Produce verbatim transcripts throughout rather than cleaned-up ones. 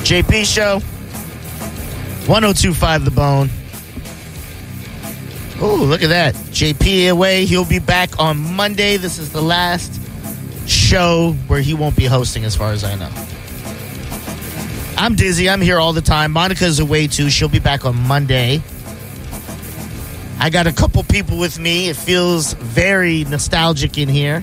J P Show. one oh two point five The Bone. Oh, look at that. J P away. He'll be back on Monday. This is the last show where he won't be hosting as far as I know. I'm Dizzy. I'm here all the time. Monica's away too. She'll be back on Monday. I got a couple people with me. It feels very nostalgic in here.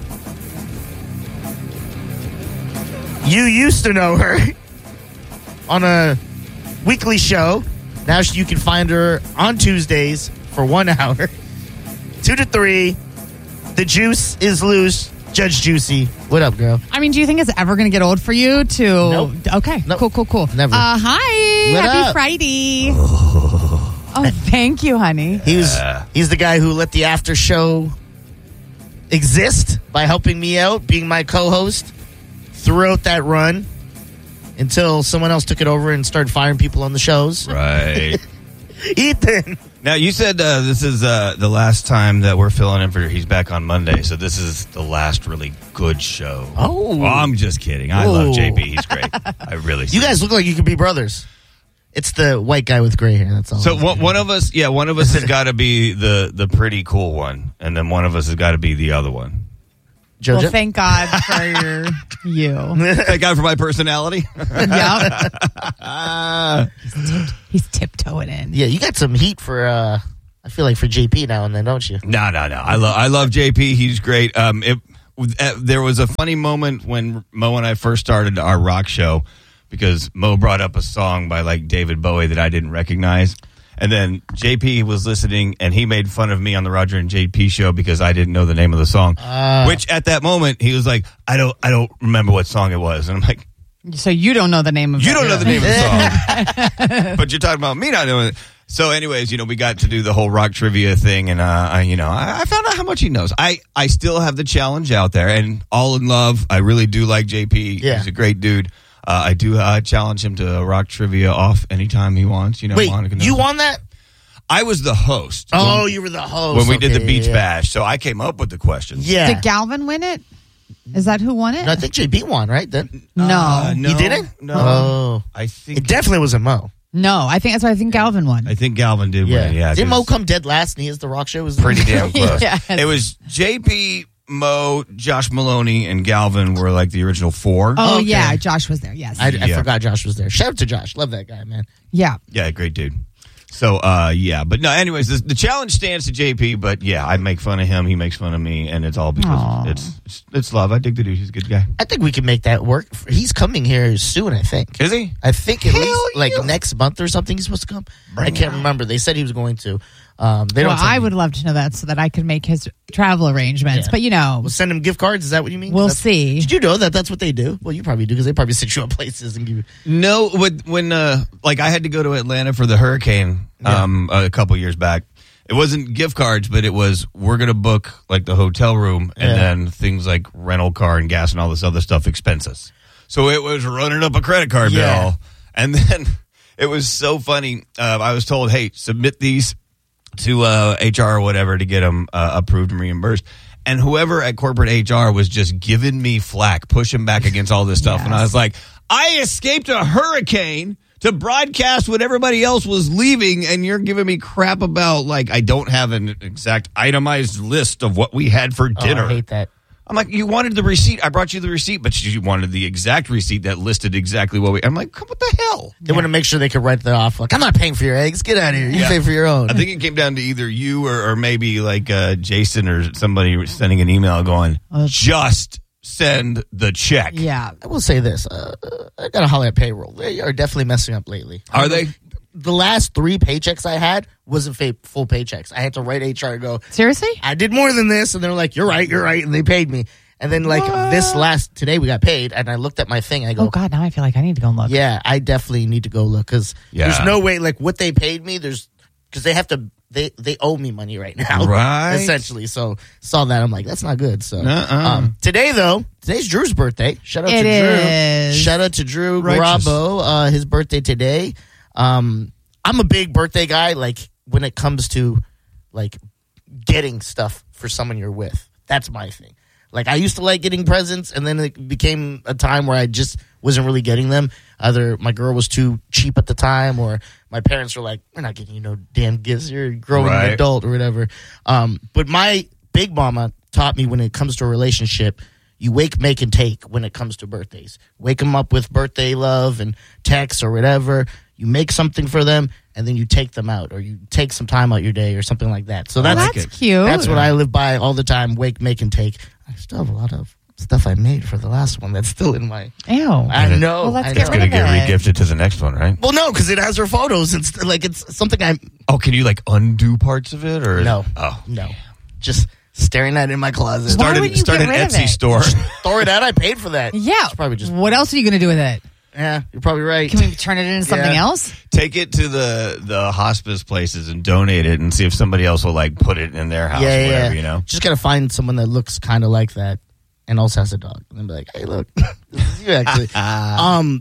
You used to know her on a weekly show. Now you can find her on Tuesdays for one hour. Two to three. The juice is loose. Judge Juicy. What up, girl? I mean, do you think it's ever going to get old for you to... Nope. Okay, Nope. cool, cool, cool. Never. Uh, hi. What Happy up? Friday. Oh, thank you, honey. He was, he's the guy who let the after show exist by helping me out, being my co-host throughout that run until someone else took it over and started firing people on the shows. Right. Ethan. Now, you said uh, this is uh, the last time that we're filling in for He's Back on Monday, so this is the last really good show. Oh. Well, I'm just kidding. I Ooh. love J P. He's great. I really You guys look like you could be brothers. It's the white guy with gray hair. That's all. So one, one of us, yeah, one of us has got to be the, the pretty cool one, and then one of us has got to be the other one. JoJo? Well, thank God for you. Thank God for my personality. Yep. Ah. He's, tip- he's tiptoeing in. Yeah, you got some heat for, uh, I feel like for J P now and then, don't you? No, no, no. I love I love J P. He's great. Um, it, uh, there was a funny moment when Mo and I first started our rock show because Mo brought up a song by like David Bowie that I didn't recognize. And then J P was listening, and he made fun of me on the Roger and J P show because I didn't know the name of the song. Uh, Which at that moment he was like, "I don't, I don't remember what song it was." And I'm like, So you don't know the name of "You it. don't know the name of the song, but you're talking about me not knowing it." So, anyways, you know, we got to do the whole rock trivia thing, and uh, I, you know, I, I found out how much he knows. I, I still have the challenge out there, and all in love. I really do like J P. Yeah. He's a great dude. Uh, I do uh, challenge him to rock trivia off anytime he wants. You know, Wait, Monica knows you that. won that? I was the host. Oh, when, you were the host. when we did Okay, the Beach yeah, Bash, so I came up with the questions. Yeah. Did Galvin win it? Is that who won it? No, I think J P won, right? Then No. Uh, no, You didn't? No, Oh. I think It definitely wasn't Mo. No, I think that's why I think Galvin won. I think Galvin did Yeah. win. Yeah, Did Mo 'cause come dead last and he is the rock show? Was pretty damn close. Yes. It was J P, Mo, Josh Maloney, and Galvin were like the original four. Oh, Okay. yeah, Josh was there, yes. I, I Yeah. forgot Josh was there. Shout out to Josh. Love that guy, man. yeah. Yeah, great dude. So, uh, yeah, but no. Anyways, the, the challenge stands to J P, but yeah, I make fun of him, he makes fun of me, and it's all because Aw. it's, it's it's love. I dig the dude; he's a good guy. I think we can make that work. He's coming here soon, I think. Is he? I think at Hell least like yeah. next month or something he's supposed to come. Bring I can't him. remember. They said he was going to. Um, they Well, don't tell I me. would love to know that so that I could make his travel arrangements. Yeah. But, you know, We'll send him gift cards. Is that what you mean? we'll That's- see. Did you know that that's what they do? Well, you probably do because they probably send you up places and give you. No, when, when uh, like I had to go to Atlanta for the hurricane um, a couple years back. It wasn't gift cards, but it was we're gonna book like the hotel room, and Yeah. then things like rental car and gas and all this other stuff expenses. So it was running up a credit card Yeah. bill, and then it was so funny. Uh, I was told, "Hey, submit these to uh, H R or whatever to get them uh, approved and reimbursed." And whoever at corporate H R was just giving me flack, pushing back against all this stuff, and I Yes. was like, "I escaped a hurricane to broadcast when everybody else was leaving, and you're giving me crap about, like, I don't have an exact itemized list of what we had for Oh, dinner." I hate that. I'm like, you wanted the receipt. I brought you the receipt, but you wanted the exact receipt that listed exactly what we... I'm like, what the hell? They want to make sure they could write that off. Like, I'm not paying for your eggs. Get out of here. You Yeah. pay for your own. I think it came down to either you or, or maybe, like, uh, Jason or somebody sending an email going, just send the check. Yeah. I will say this. Uh, I got to holler at payroll. They are definitely messing up lately. Are they? The last three paychecks I had wasn't fa- full paychecks. I had to write H R and go, Seriously? I did more than this. And they're like, you're right, you're right. And they paid me. And then, like, this last, today we got paid. And I looked at my thing. I go, Oh, God, now I feel like I need to go and look. yeah, I definitely need to go look. Because Yeah. there's no way, like, what they paid me, there's, because they have to, they, they owe me money right now. Right. Essentially. So, saw that. I'm like, that's not good. So, Uh-uh. um, today, though, today's Drew's birthday. Shout out It to Drew. is. Shout out to Drew Righteous. Garabo. Uh, his birthday today. Um, I'm a big birthday guy, like, when it comes to, like, getting stuff for someone you're with. That's my thing. Like, I used to like getting presents, and then it became a time where I just wasn't really getting them. Either my girl was too cheap at the time, or my parents were like, we're not getting you no damn gifts. You're a growing Right. adult or whatever. Um, but my big mama taught me when it comes to a relationship, you wake, make, and take when it comes to birthdays. Wake them up with birthday love and texts or whatever. You make something for them, and then you take them out, or you take some time out your day or something like that. So Well, that's, that's cute. that's what I live by all the time. Wake, make, and take. I still have a lot of stuff I made for the last one that's still in my... Ew. I know. Well, let's I get know. rid Gonna of get it. regifted to the next one, right? Well, no, because it has her photos. And st- like, it's something I... Oh, can you like undo parts of it or No. Oh, No. Just staring at it in my closet. Why start, would an, you start get an rid of Etsy it? store. Throw it out. I paid for that. Yeah. It's probably just... What else are you going to do with it? Yeah, you're probably right. Can we turn it into something Yeah. else? Take it to the the hospice places and donate it, and see if somebody else will like put it in their house. yeah, or yeah, whatever, yeah. you know. Just got to find someone that looks kind of like that and also has a dog. And then be like, hey, look. This is you, actually. um,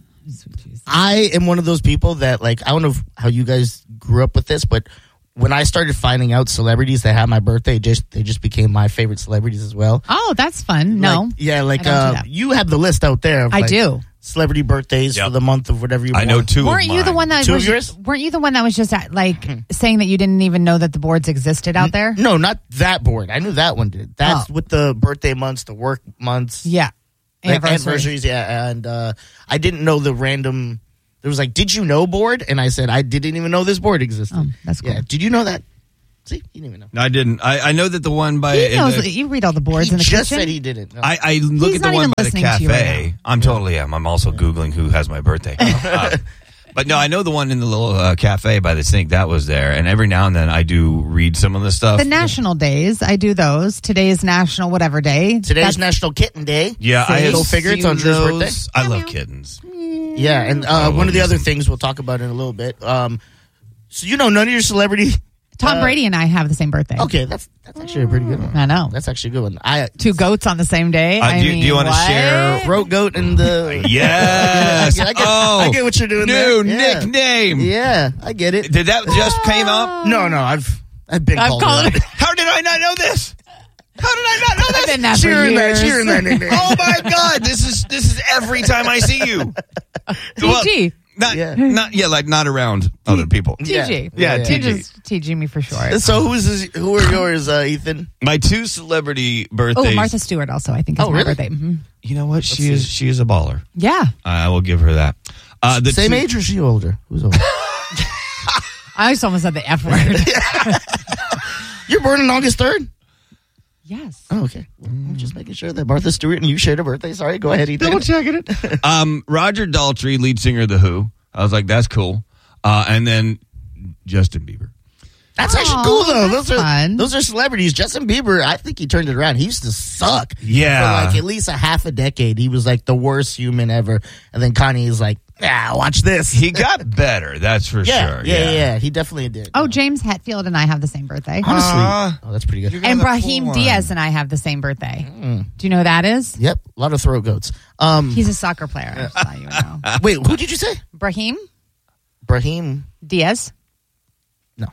I am one of those people that, like, I don't know if, how you guys grew up with this, but when I started finding out celebrities that had my birthday, just they just became my favorite celebrities as well. Oh, that's fun. No. Like, yeah, like I don't do uh, that. you have the list out there. Of, I like, do. Celebrity birthdays Yep. for the month of whatever you I want. know two. Weren't of you the mine. one that Two of was yours? weren't you the one that was just at, like saying that you didn't even know that the boards existed out there? No, not that board. I knew that one did. That's Oh. with the birthday months, the work months. Yeah. Like Anniversary. anniversaries, yeah. And uh, I didn't know the random. There was like, did you know board? And I said, I didn't even know this board existed. Oh, that's cool. Yeah. Did you know that? See, he didn't even know. No, I didn't. I, I know that the one by. He in knows the- you read all the boards He in the just kitchen. said he didn't. No. I, I look He's at the not one even by the listening to you cafe. right I'm totally am. I'm also Googling who has my birthday. Uh, but no, I know the one in the little uh, cafe by the sink that was there. And every now and then I do read some of the stuff. The national days, I do those. Today's national whatever day. Today's That's- National Kitten Day. yeah, I See? have Go figure, it's seen on Drew's those. birthday. I love Meow. kittens. Yeah, and uh, I one love of the these other things. things we'll talk about in a little bit. Um, so you know, none of your celebrity. Tom uh, Brady and I have the same birthday. Okay, that's that's actually a pretty good one. I know. That's actually a good one. I Two goats on the same day. Uh, I do you- do mean, you wanna what? share- throat goat and the Yes. I, get, I, get, oh, I get what you're doing. new there. Yeah. nickname. Yeah, I get it. Did that just came up? No, no, I've I've been I've called. called it. it. How did I not know this? How did I not know I've this? been that for Cheering that, years. cheering that nickname. Oh my God! This is this is every time I see you. Well, T G. not Yeah. not yeah, like not around other people. Yeah. T G. Yeah, You T G. just T G me for sure. So who's this, who are yours, uh, Ethan? My two celebrity birthdays. Oh, Martha Stewart also, I think, is Oh, my really? birthday. Mhm. You know what? She see. is she is a baller. Yeah. I will give her that. Uh, the Same two- age or is she older? Who's older? I just almost said the F word. You're born on August third? Yes. Oh, okay. Well, I'm just making sure that Martha Stewart and you shared a birthday. Sorry, go ahead, Ethan. checking it. um, Roger Daltrey, lead singer of The Who. I was like, that's cool. Uh, and then Justin Bieber. That's actually Aw, cool, though. that's Those are fun. those are celebrities. Justin Bieber, I think he turned it around. He used to suck. Yeah. For like at least a half a decade. He was like the worst human ever. And then Kanye is like, ah, watch this. He got better, that's for yeah, sure. yeah, yeah, yeah. He definitely did. Oh, James Hetfield and I have the same birthday. Honestly. Uh, oh, that's pretty good. you got And a Brahim full one. Diaz and I have the same birthday. Do you know who that is? Yep, a lot of throat goats. Um, He's a soccer player. I just thought you would know. wait, who did you say? Brahim Brahim? Diaz. No.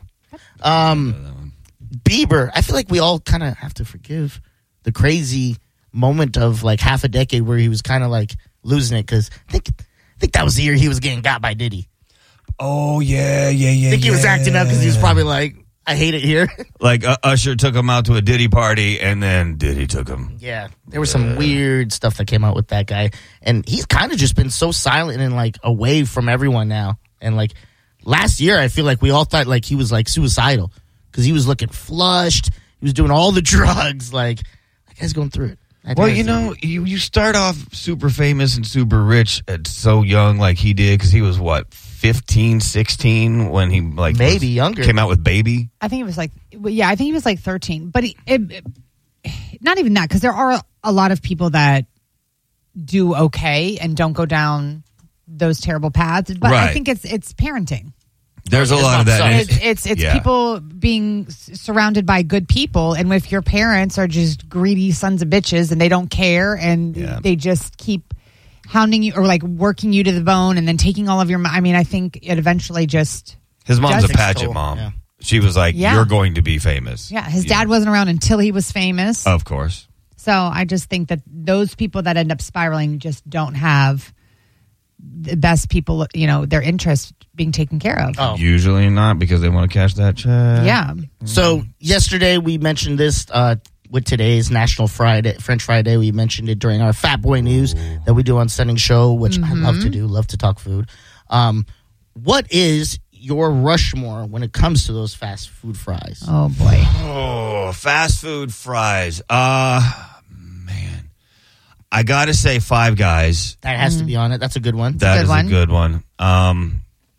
Um, Bieber, I feel like we all kind of have to forgive the crazy moment of like half a decade where he was kind of like losing it because I think, I think that was the year he was getting got by Diddy. Oh, yeah, yeah, yeah. I think he was acting up because he was probably like, I hate it here. Like uh, Usher took him out to a Diddy party, and then Diddy took him. Yeah, there was some weird stuff that came out with that guy, and he's kind of just been so silent and like away from everyone now. And like last year, I feel like we all thought like he was like suicidal because he was looking flushed. He was doing all the drugs. Like that guy's going through it. That Well, guy's you doing know, you, you start off super famous and super rich at so young, like he did, because he was what, fifteen, sixteen when he like Maybe was- younger. came out with Baby. I think it was like, well, yeah, I think he was like thirteen. But he, it, it- not even that, because there are a lot of people that do okay and don't go down those terrible paths. But I Right. think it's it's parenting. There's a It's lot not of that. so- and It's it's, it's yeah. people being s- surrounded by good people, and if your parents are just greedy sons of bitches and they don't care and Yeah. they just keep hounding you or like working you to the bone and then taking all of your. mo- I mean, I think it eventually just. His mom's a Jessica's pageant told, mom. yeah. She was like, Yeah. "You're going to be famous." Yeah, his dad wasn't around until he was famous. Of course. So I just think that those people that end up spiraling just don't have the best people, you know, their interests being taken care of. Oh. Usually not, because they want to cash that check. Yeah. So yesterday we mentioned this uh, with today's National Friday, French Friday. We mentioned it during our Fat Boy News that we do on Sunday Show, which mm-hmm. I love to do. Love to talk food. Um, what is your Rushmore when it comes to those fast food fries? Oh boy. Oh, fast food fries. Uh man. I gotta say Five Guys. That has mm. to be on it. That's a good one. That good is one. a good one. Um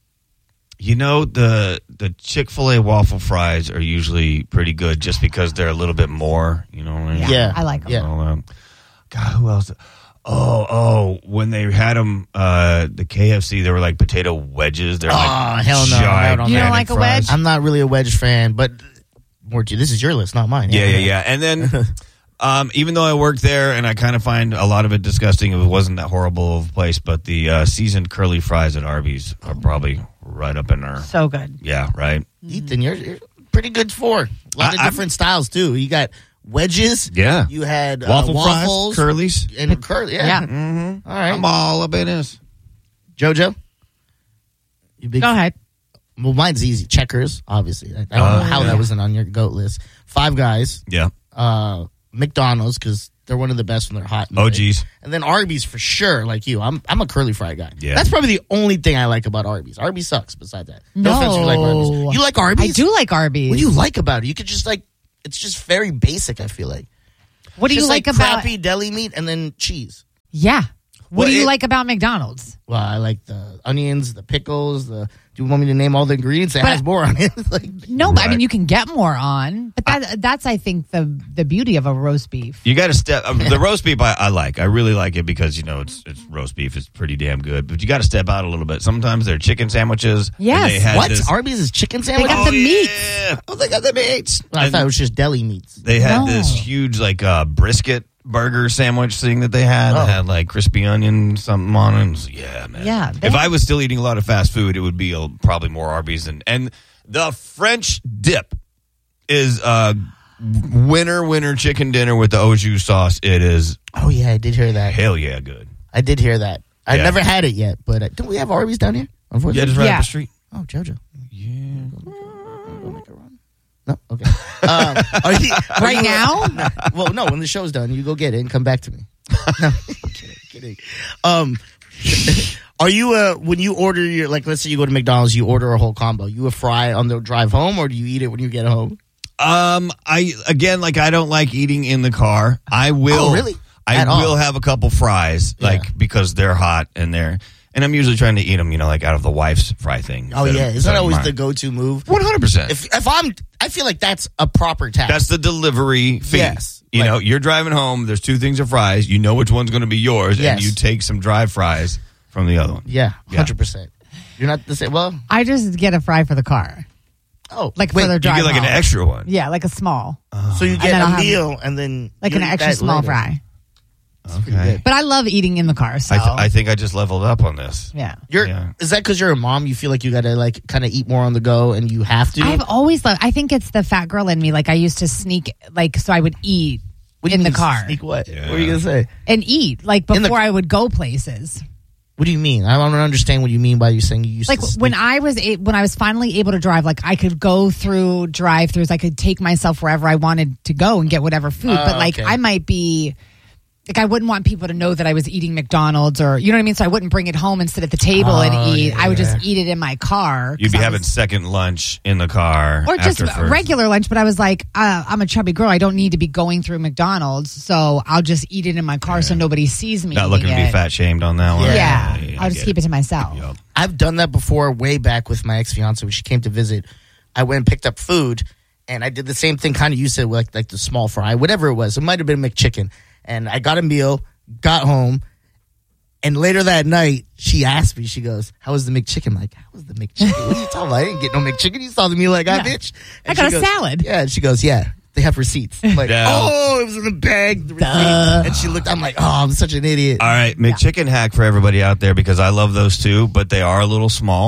you know, the the Chick-fil-A waffle fries are usually pretty good just because they're a little bit more, you know what I mean? Yeah, yeah. I like them. Yeah. God, who else? Oh, oh, when they had them, uh, the K F C, they were like potato wedges. They're oh, like hell no. I don't You don't like a wedge? I'm not really a wedge fan, but Morty, this is your list, not mine. Yeah, yeah, yeah. And then, um, even though I worked there and I kind of find a lot of it disgusting, if it wasn't that horrible of a place, but the uh, seasoned curly fries at Arby's are probably right up in there. So good. Yeah, right? Ethan, you're, you're pretty good for a lot of I, different I'm, styles, too. You got wedges. Yeah. You had uh, Waffle waffles. Fries, curlies. And curly, yeah. Yeah. Mm-hmm. All right. I'm all up in this. JoJo? You big Go ahead. Well, mine's easy. Checkers, obviously. I, I don't Uh, know how yeah. that wasn't on your GOAT list. Five Guys. Yeah. Uh, McDonald's, because they're one of the best when they're hot. Oh, geez. And then Arby's for sure, like you. I'm I'm a curly fry guy. Yeah. That's probably the only thing I like about Arby's. Arby's sucks besides that. No, No. offense if you like Arby's. You like Arby's? I do like Arby's. What do you like about it? You could just like, it's just very basic, I feel like. What do you just like, like about crappy deli meat and then cheese. Yeah. What Well, do you it- like about McDonald's? Well, I like the onions, the pickles, the. Do you want me to name all the ingredients? It But- has more on it. like, No, but I Right. mean you can get more on. But that that's I think the the beauty of a roast beef. You got to step um, the roast beef. I, I like. I really like it because you know it's it's roast beef. It's pretty damn good. But you got to step out a little bit. Sometimes they're chicken sandwiches. and Yes. they had what? this- Arby's is chicken sandwich? got the meats. Yeah. Oh, they got the meats. I And thought it was just deli meats. they had No. this huge like uh, brisket burger sandwich thing that they had. Oh. That had like crispy onion something on it. And it was- yeah, man. Yeah, they- If I was still eating a lot of fast food, it would be a, probably more Arby's and and the French dip is uh winner winner chicken dinner with the au jus sauce. It is Oh, yeah, I did hear that. hell yeah good. I did hear that. I Yeah. never had it yet, but uh, don't we have Arby's down here? Yeah, Unfortunately. just right Yeah. up the street. Oh, JoJo. Yeah. Go make a run. No? Okay. Um, are you, are Right you, now? No, well, no, when the show's done, you go get it and come back to me. No, kidding, kidding. Um, are you, uh, when you order your, like, let's say you go to McDonald's, you order a whole combo, you a fry on the drive home, or do you eat it when you get home? Um, I again, like I don't like eating in the car. I will. Oh, really? I At will all? have a couple fries, Yeah. like because they're hot and they're, and I'm usually trying to eat them, you know, like out of the wife's fry thing. Oh, yeah. Isn't that always the go-to move? One hundred percent. If, if I'm, I feel like that's a proper task. That's the delivery fee. Yes. You Like- know, you're driving home. There's two things of fries. You know which one's going to be yours, Yes. and you take some dry fries from the other one. yeah, Yeah. one hundred percent. You're not the same. Well, I just get a fry for the car. oh. Like wait, for their You drive get like an home. extra one. Yeah, like a small. So you And get then a I'll have- meal and then Like you an eat extra that small later. fry. pretty Okay. good. But I love eating in the car, so I, th- I think I just leveled up on this. yeah. You're Yeah. is that because you're a mom? You feel like you got to like kind of eat more on the go, and you have to. I've always loved I think it's the fat girl in me. Like I used to sneak like so I would eat What do you in the mean, car. Sneak what? Yeah. What are you gonna say? and eat like In the- before I would go places. What do you mean? I don't understand what you mean by you saying you used Like to. Sneak. when I was a- when I was finally able to drive, like I could go through drive-throughs, I could take myself wherever I wanted to go and get whatever food. Oh, but like okay. I might be. Like I wouldn't want people to know that I was eating McDonald's or you know what I mean. So I wouldn't bring it home and sit at the table Oh, and eat. I would yeah. just eat it in my car. You'd 'cause be I having was- second lunch in the car. or just after first. regular lunch. But I was like, uh, I'm a chubby girl. I don't need to be going through McDonald's, so I'll just eat it in my car so nobody sees me. Not looking to eating be it. fat shamed on that one. Yeah, Yeah, I'll just keep it to myself. Yep. I've done that before, way back with my ex fiance when she came to visit. I went and picked up food, and I did the same thing. Kind of you said, like like the small fry, whatever it was. It might have been McChicken, and I got a meal, got home. And later that night, she asked me, she goes, how was the McChicken? I'm like, how was the McChicken? What are you talking about? I didn't get no McChicken. You saw the meal I got, Yeah. bitch. I And got she a goes, salad. Yeah. And she goes, yeah, they have receipts. I'm like, Yeah. oh, it was in the bag. The receipt. And she looked, I'm like, oh, I'm such an idiot. All right, McChicken hack for everybody out there because I love those too, but they are a little small.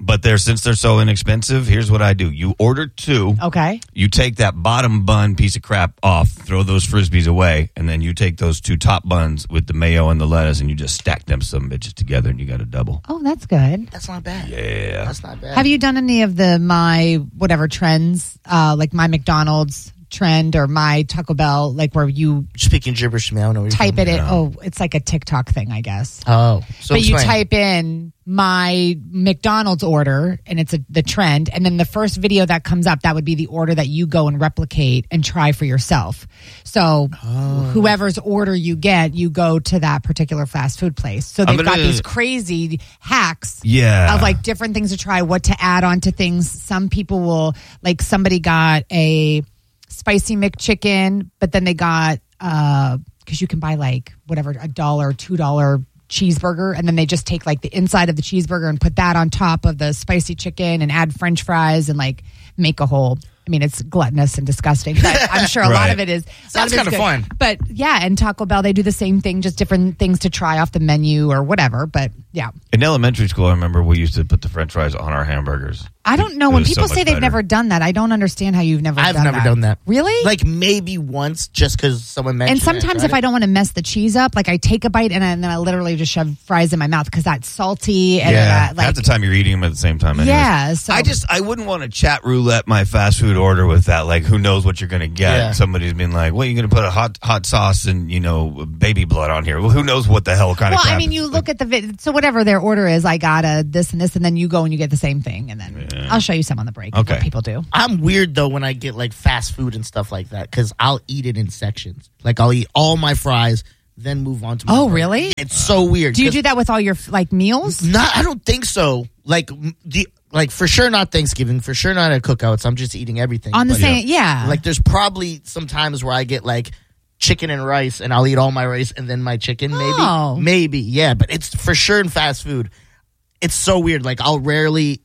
But they're since they're so inexpensive, here's what I do. You order two. Okay. You take that bottom bun piece of crap off, throw those Frisbees away, and then you take those two top buns with the mayo and the lettuce, and you just stack them some bitches together, and you got a double. Oh, that's good. That's not bad. Yeah. That's not bad. Have you done any of the my whatever trends, uh, like my McDonald's trend or my Taco Bell, like where you Speaking gibberish to me, I don't know what you're type it talking in? about. Oh, it's like a TikTok thing, I guess. about. Oh. So but you explain. type in my McDonald's order and it's a, the trend. And then the first video that comes up, that would be the order that you go and replicate and try for yourself. So Oh. whoever's order you get, you go to that particular fast food place. So I'm they've got gonna- these crazy hacks Yeah. of like different things to try, what to add on to things. Some people will, like somebody got a spicy McChicken, but then they got, uh, because you can buy like whatever, a dollar, two dollar cheeseburger, and then they just take like the inside of the cheeseburger and put that on top of the spicy chicken and add French fries and like make a whole. I mean, it's gluttonous and disgusting, but I'm sure a lot Right. of it is. Sounds a lot of kinda it's fun. good. But yeah, and Taco Bell, they do the same thing, just different things to try off the menu or whatever. But yeah. In elementary school, I remember we used to put the French fries on our hamburgers. I don't know. It When was so people much say they've better. never done that, I don't understand how you've never I've done never that. done that. Really? Like maybe once just because someone mentioned And sometimes it, if I don't want to mess the cheese up, like I take a bite and, I, and then I literally just shove fries in my mouth because that's salty. And yeah. uh, like, Half the time you're eating them at the same time. Anyways. Yeah, so- I just, I wouldn't want to chat roulette my fast food order with that. Like, who knows what you're going to get? Yeah. Somebody's been like, well, you're going to put a hot hot sauce and, you know, baby blood on here. Well, who knows what the hell kind well, of crap I mean, it's you like. look at the vid- so whatever their order is, I got a this and this, and then you go and you get the same thing, and then I'll show you some on the break. Okay. What people do. I'm weird though when I get like fast food and stuff like that because I'll eat it in sections. Like I'll eat all my fries, then move on to my Oh, burger. really? It's so weird. Do you 'cause do that with all your like meals? Not, I don't think so. Like m- the like for sure not Thanksgiving, for sure not at cookouts. I'm just eating everything On the But, same, yeah. Like there's probably some times where I get like chicken and rice, and I'll eat all my rice and then my chicken. Maybe, Oh. maybe, yeah. But it's for sure in fast food. It's so weird. Like I'll rarely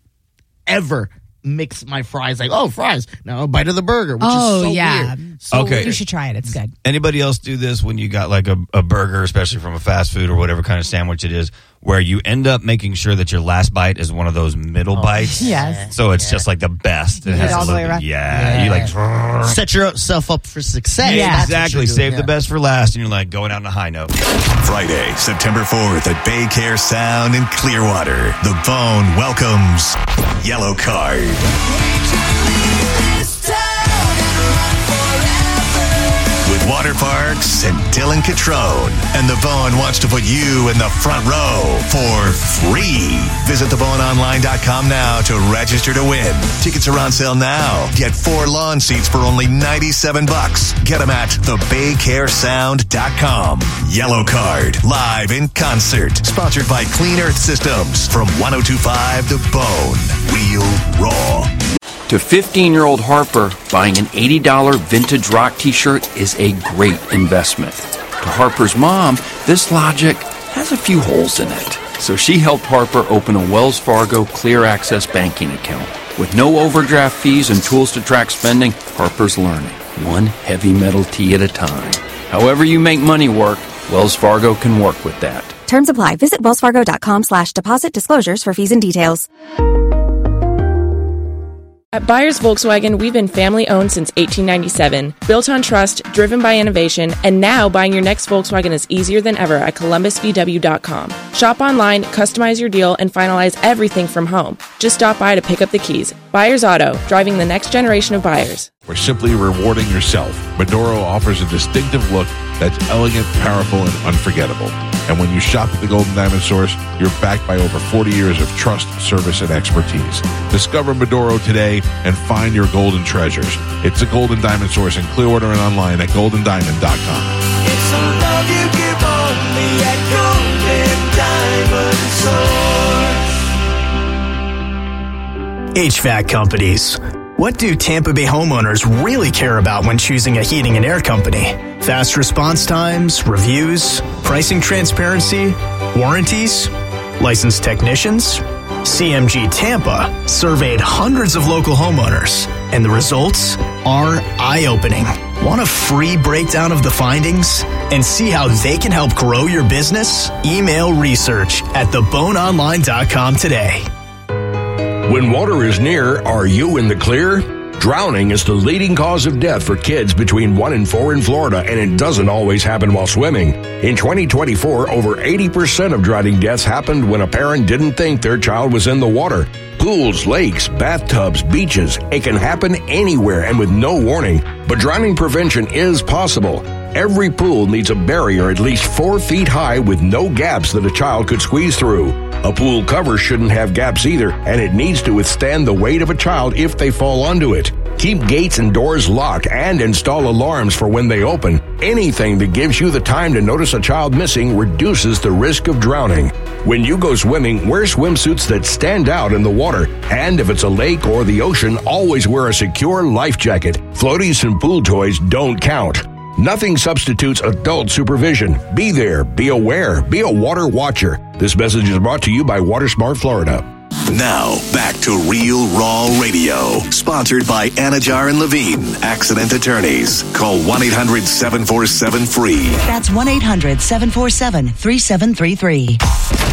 ever mix my fries. Like oh, fries. Now a bite of the burger, which oh is so yeah. weird. So Okay. You weird. should try it. It's good. Anybody else do this when you got like a, a burger, especially from a fast food or whatever kind of sandwich it is, where you end up making sure that your last bite is one of those middle bites? Yes. So it's just like the best. It eat has all a the way little around. bit- Yeah. You like Set yourself up for success. Yeah. That's what exactly you're doing, save yeah. the best for last, and you're like going out on a high note. Friday, September fourth at Baycare Sound in Clearwater. The Bone welcomes Yellow Card. With water parks and Dylan Catrone. And The Bone wants to put you in the front row for free. Visit the bone online dot com now to register to win. Tickets are on sale now. Get four lawn seats for only ninety-seven bucks. Get them at the baycare sound dot com. Yellow Card, live in concert. Sponsored by Clean Earth Systems from one oh two point five The Bone. Real raw. To fifteen-year-old Harper, buying an eighty dollars vintage rock t-shirt is a great investment. To Harper's mom, this logic has a few holes in it. So she helped Harper open a Wells Fargo Clear Access banking account. With no overdraft fees and tools to track spending, Harper's learning, one heavy metal tee at a time. However you make money work, Wells Fargo can work with that. Terms apply. Visit wellsfargo.com slash deposit disclosures for fees and details. At Byers Volkswagen, we've been family-owned since eighteen ninety-seven, built on trust, driven by innovation, and now buying your next Volkswagen is easier than ever at columbus v w dot com. Shop online, customize your deal, and finalize everything from home. Just stop by to pick up the keys. Byers Auto, driving the next generation of buyers. Or simply rewarding yourself, Maduro offers a distinctive look that's elegant, powerful, and unforgettable. And when you shop at the Golden Diamond Source, you're backed by over forty years of trust, service, and expertise. Discover Maduro today and find your golden treasures. It's the Golden Diamond Source in Clearwater and online at golden diamond dot com. It's a love you give only at Golden Diamond Source. H V A C companies. What do Tampa Bay homeowners really care about when choosing a heating and air company? Fast response times, reviews, pricing transparency, warranties, licensed technicians? C M G Tampa surveyed hundreds of local homeowners, and the results are eye-opening. Want a free breakdown of the findings and see how they can help grow your business? Email research at the bone online dot com today. When water is near, are you in the clear? Drowning is the leading cause of death for kids between one and four in Florida, and it doesn't always happen while swimming. In twenty twenty-four, over eighty percent of drowning deaths happened when a parent didn't think their child was in the water. Pools, lakes, bathtubs, beaches, it can happen anywhere and with no warning. But drowning prevention is possible. Every pool needs a barrier at least four feet high with no gaps that a child could squeeze through. A pool cover shouldn't have gaps either, and it needs to withstand the weight of a child if they fall onto it. Keep gates and doors locked and install alarms for when they open. Anything that gives you the time to notice a child missing reduces the risk of drowning. When you go swimming, wear swimsuits that stand out in the water. And if it's a lake or the ocean, always wear a secure life jacket. Floaties and pool toys don't count. Nothing substitutes adult supervision. Be there, be aware, be a water watcher. This message is brought to you by WaterSmart Florida. Now, back to Real Raw Radio, sponsored by Anajar and Levine, accident attorneys. Call one eight hundred seven four seven free. That's one eight hundred seven four seven three seven three three.